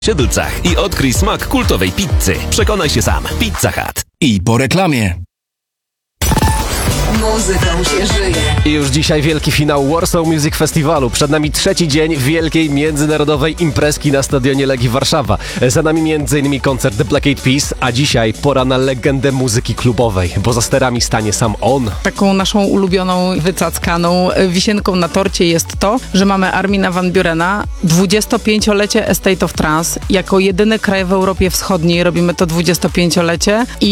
Siedlcach i odkryj smak kultowej pizzy. Przekonaj się sam. Pizza Hut. I po reklamie. Muzyką się żyje. I już dzisiaj wielki finał Warsaw Music Festiwalu. Przed nami trzeci dzień wielkiej międzynarodowej imprezki na stadionie Legii Warszawa. Za nami m.in. koncert The Black Eyed Peas, a dzisiaj pora na legendę muzyki klubowej, bo za sterami stanie sam on. Taką naszą ulubioną, wycackaną wisienką na torcie jest to, że mamy Armina van Burena, 25-lecie Estate of Trance. Jako jedyny kraj w Europie Wschodniej robimy to 25-lecie i